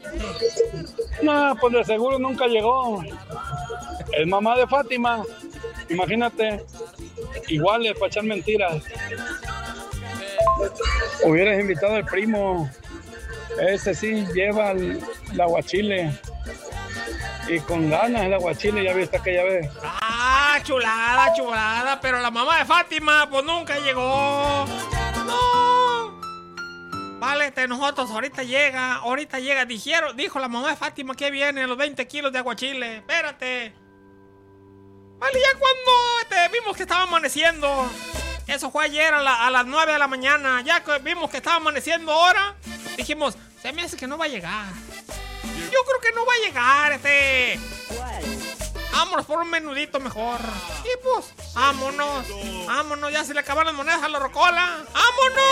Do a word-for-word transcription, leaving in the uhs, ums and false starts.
No, pues de seguro nunca llegó. Es mamá de Fátima. Imagínate. Igual es para echar mentiras. Hubieras invitado al primo. Ese sí lleva el, el aguachile. Y con ganas el aguachile, ya viste aquella vez. Ah, chulada, chulada. Pero la mamá de Fátima, pues nunca llegó. No. Vale, este, nosotros ahorita llega, ahorita llega. Dijeron, dijo la mamá de Fátima que viene los veinte kilos de aguachile. Espérate. Vale, ya cuando este, vimos que estaba amaneciendo. Eso fue ayer a, la, a las nueve de la mañana. Ya que vimos que estaba amaneciendo ahora, dijimos, se me hace que no va a llegar. Yo creo que no va a llegar, este. Vámonos por un menudito mejor. Y pues, vámonos. Vámonos, ya se le acabaron las monedas a la rocola. ¡Vámonos!